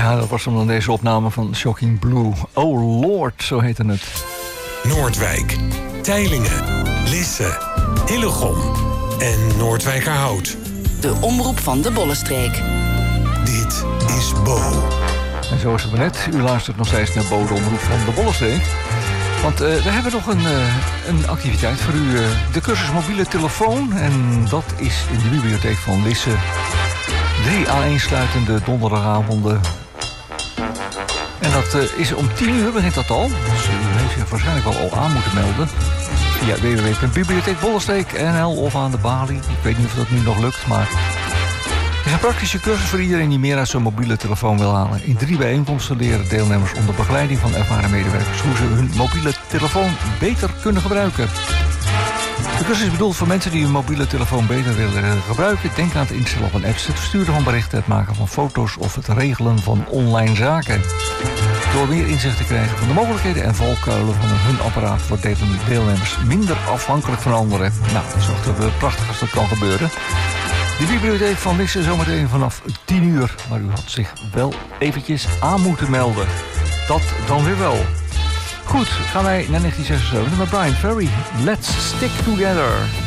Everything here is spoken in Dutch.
Ja, dat was hem dan deze opname van Shocking Blue. Oh Lord, zo heette het. Noordwijk, Teylingen, Lisse, Hillegom en Noordwijkerhout. De omroep van de Bollenstreek. Dit is Bo. En zo is het maar net. U luistert nog steeds naar Bo, de omroep van de Bollenstreek. Want we hebben nog een activiteit voor u. De cursus mobiele telefoon. En dat is in de bibliotheek van Lisse. 3 aaneensluitende donderdagavonden. En dat is om 10:00 begint dat al. Dus u heeft zich waarschijnlijk wel al aan moeten melden. Via www.bibliotheekbollenstreek.nl of aan de balie. Ik weet niet of dat nu nog lukt, maar... Het is een praktische cursus voor iedereen die meer uit zijn mobiele telefoon wil halen. In 3 bijeenkomsten leren deelnemers onder begeleiding van ervaren medewerkers hoe ze hun mobiele telefoon beter kunnen gebruiken. De cursus is bedoeld voor mensen die hun mobiele telefoon beter willen gebruiken. Denk aan het instellen van apps, het versturen van berichten, het maken van foto's of het regelen van online zaken. Door meer inzicht te krijgen van de mogelijkheden en valkuilen van hun apparaat wordt deelnemers minder afhankelijk van anderen. Nou, dat is toch prachtig als dat kan gebeuren. De bibliotheek van Lisse zometeen vanaf 10:00. Maar u had zich wel eventjes aan moeten melden. Dat dan weer wel. Goed, gaan wij naar 1976 met Brian Ferry. Let's Stick Together.